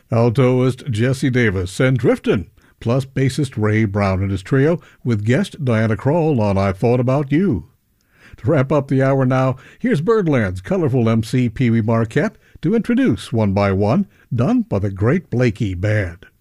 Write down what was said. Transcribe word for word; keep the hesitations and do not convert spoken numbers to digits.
Altoist Jesse Davis and Driftin', plus bassist Ray Brown and his trio with guest Diana Krall on I Thought About You. To wrap up the hour now, here's Birdland's colorful M C Pee Wee Marquette to introduce One by One, done by the Great Blakey Band.